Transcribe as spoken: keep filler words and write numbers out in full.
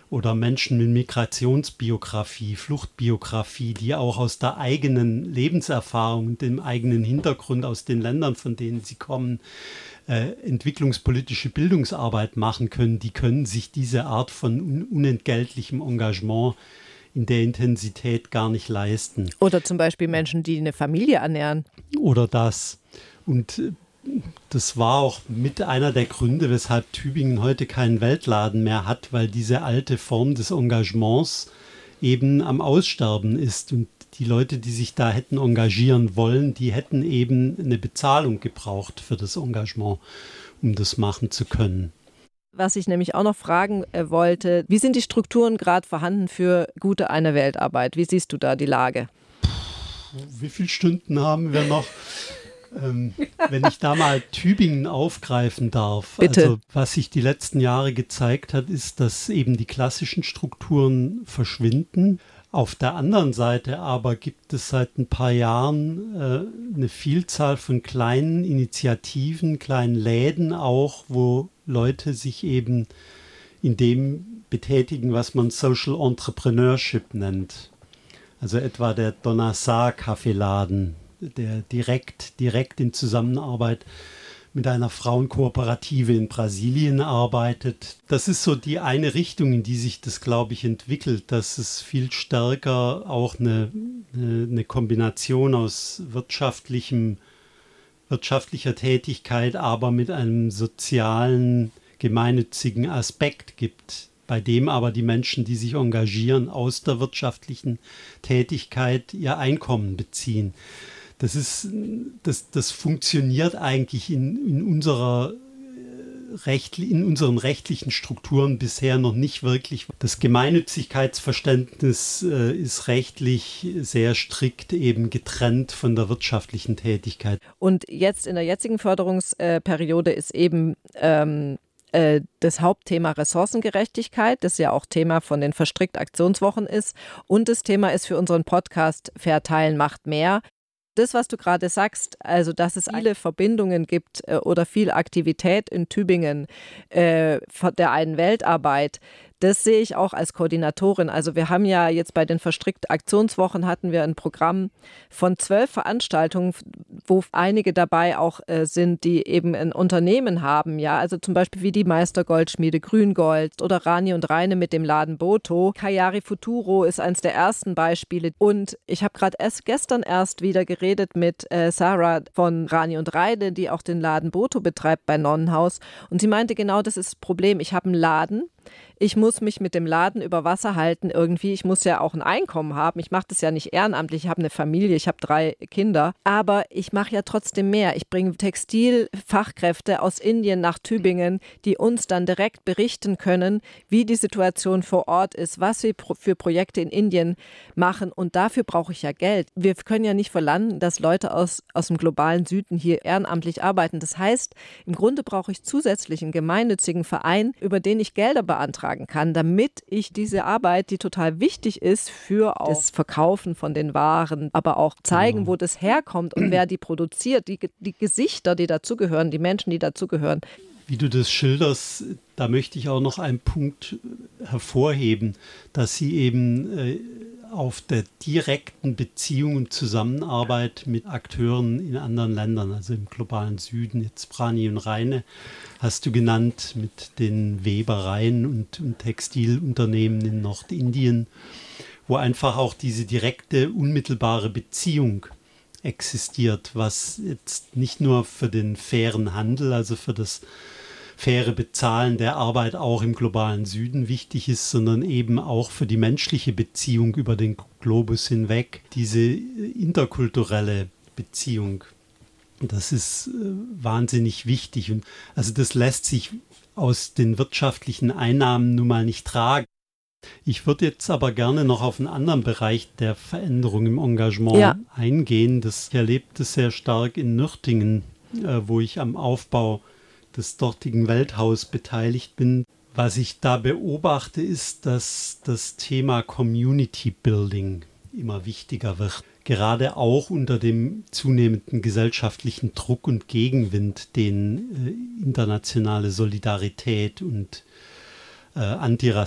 oder Menschen mit Migrationsbiografie, Fluchtbiografie, die auch aus der eigenen Lebenserfahrung und dem eigenen Hintergrund aus den Ländern, von denen sie kommen, äh, entwicklungspolitische Bildungsarbeit machen können, die können sich diese Art von un- unentgeltlichem Engagement in der Intensität gar nicht leisten. Oder zum Beispiel Menschen, die eine Familie ernähren. Oder das. Und das war auch mit einer der Gründe, weshalb Tübingen heute keinen Weltladen mehr hat, weil diese alte Form des Engagements eben am Aussterben ist. Und die Leute, die sich da hätten engagieren wollen, die hätten eben eine Bezahlung gebraucht für das Engagement, um das machen zu können. Was ich nämlich auch noch fragen äh, wollte, wie sind die Strukturen gerade vorhanden für gute eine Weltarbeit? Wie siehst du da die Lage? Wie viele Stunden haben wir noch? Ähm, wenn ich da mal Tübingen aufgreifen darf. Bitte. Also was sich die letzten Jahre gezeigt hat, ist, dass eben die klassischen Strukturen verschwinden. Auf der anderen Seite aber gibt es seit ein paar Jahren äh, eine Vielzahl von kleinen Initiativen, kleinen Läden auch, wo Leute sich eben in dem betätigen, was man Social Entrepreneurship nennt. Also etwa der Donasar Kaffeeladen, der direkt, direkt in Zusammenarbeit mit einer Frauenkooperative in Brasilien arbeitet. Das ist so die eine Richtung, in die sich das, glaube ich, entwickelt, dass es viel stärker auch eine, eine, eine Kombination aus wirtschaftlichem, wirtschaftlicher Tätigkeit, aber mit einem sozialen, gemeinnützigen Aspekt gibt, bei dem aber die Menschen, die sich engagieren, aus der wirtschaftlichen Tätigkeit ihr Einkommen beziehen. Das ist, das, das funktioniert eigentlich in, in, unserer Recht, in unseren rechtlichen Strukturen bisher noch nicht wirklich. Das Gemeinnützigkeitsverständnis äh, ist rechtlich sehr strikt eben getrennt von der wirtschaftlichen Tätigkeit. Und jetzt in der jetzigen Förderungsperiode ist eben ähm, äh, das Hauptthema Ressourcengerechtigkeit, das ja auch Thema von den Verstrickt-Aktionswochen ist. Und das Thema ist für unseren Podcast Verteilen macht mehr. Das, was du gerade sagst, also dass es viele Verbindungen gibt äh, oder viel Aktivität in Tübingen äh, der einen Weltarbeit, das sehe ich auch als Koordinatorin. Also wir haben ja jetzt bei den Verstrickt-Aktionswochen hatten wir ein Programm von zwölf Veranstaltungen, wo einige dabei auch äh, sind, die eben ein Unternehmen haben. Ja, also zum Beispiel wie die Meistergoldschmiede Grüngold oder Rani und Reine mit dem Laden Boto. Kayari Futuro ist eines der ersten Beispiele. Und ich habe gerade erst gestern erst wieder geredet mit äh, Sarah von Rani und Reine, die auch den Laden Boto betreibt bei Nonnenhaus. Und sie meinte, genau das ist das Problem. Ich habe einen Laden. Ich muss mich mit dem Laden über Wasser halten irgendwie. Ich muss ja auch ein Einkommen haben. Ich mache das ja nicht ehrenamtlich. Ich habe eine Familie, ich habe drei Kinder. Aber ich mache ja trotzdem mehr. Ich bringe Textilfachkräfte aus Indien nach Tübingen, die uns dann direkt berichten können, wie die Situation vor Ort ist, was wir für Projekte in Indien machen. Und dafür brauche ich ja Geld. Wir können ja nicht verlangen, dass Leute aus, aus dem globalen Süden hier ehrenamtlich arbeiten. Das heißt, im Grunde brauche ich zusätzlich einen gemeinnützigen Verein, über den ich Gelder beantragen kann, damit ich diese Arbeit, die total wichtig ist für auch das Verkaufen von den Waren, aber auch zeigen, wo das herkommt und wer die produziert, die, die Gesichter, die dazugehören, die Menschen, die dazugehören. Wie du das schilderst, da möchte ich auch noch einen Punkt hervorheben, dass sie eben äh, auf der direkten Beziehung und Zusammenarbeit mit Akteuren in anderen Ländern, also im globalen Süden, jetzt Rani und Reine, hast du genannt, mit den Webereien und, und Textilunternehmen in Nordindien, wo einfach auch diese direkte, unmittelbare Beziehung existiert, was jetzt nicht nur für den fairen Handel, also für das faire Bezahlen der Arbeit auch im globalen Süden wichtig ist, sondern eben auch für die menschliche Beziehung über den Globus hinweg, diese interkulturelle Beziehung. Das ist äh, wahnsinnig wichtig. Und also das lässt sich aus den wirtschaftlichen Einnahmen nun mal nicht tragen. Ich würde jetzt aber gerne noch auf einen anderen Bereich der Veränderung im Engagement ja. eingehen. Das, ich erlebe das sehr stark in Nürtingen, äh, wo ich am Aufbau des dortigen Welthaus beteiligt bin. Was ich da beobachte, ist, dass das Thema Community Building immer wichtiger wird. Gerade auch unter dem zunehmenden gesellschaftlichen Druck und Gegenwind, den äh, internationale Solidarität und äh, Antirassismus